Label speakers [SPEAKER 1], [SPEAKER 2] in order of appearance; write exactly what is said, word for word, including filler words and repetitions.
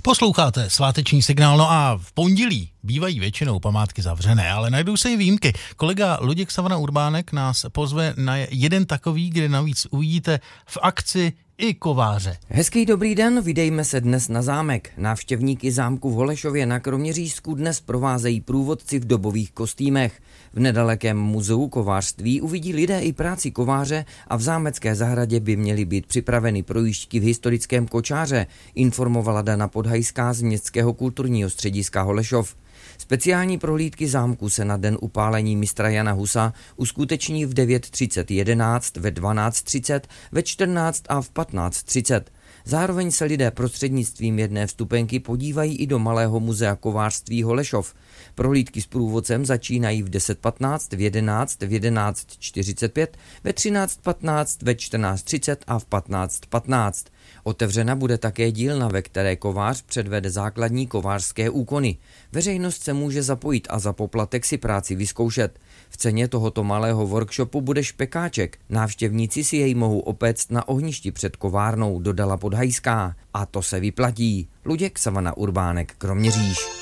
[SPEAKER 1] Posloucháte sváteční signál, no a v pondělí bývají většinou památky zavřené, ale najdou se i výjimky. Kolega Luděk Savana Urbánek nás pozve na jeden takový, kde navíc uvidíte v akci i kováře.
[SPEAKER 2] Hezký dobrý den, vydejme se dnes na zámek. Návštěvníky zámku v Holešově na Kroměřížsku dnes provázejí průvodci v dobových kostýmech. V nedalekém muzeu kovářství uvidí lidé i práci kováře a v zámecké zahradě by měly být připraveny projížďky v historickém kočáře, informovala Dana Podhajská z Městského kulturního střediska Holešov. Speciální prohlídky zámku se na den upálení mistra Jana Husa uskuteční v devět třicet, jedenáct, ve dvanáct třicet, ve čtrnáct a v patnáct třicet. Zároveň se lidé prostřednictvím jedné vstupenky podívají i do malého muzea kovářství Holešov. Prohlídky s průvodcem začínají v deset patnáct, v jedenáct, v jedenáct čtyřicet pět, ve třináct patnáct, ve čtrnáct třicet a v patnáct patnáct. Otevřena bude také dílna, ve které kovář předvede základní kovářské úkony. Veřejnost se může zapojit a za poplatek si práci vyzkoušet. V ceně tohoto malého workshopu bude špekáček. Návštěvníci si jej mohou opéct na ohništi před kovárnou, dodala Podhajská. A to se vyplatí. Luděk Savana Urbánek, Kroměříž.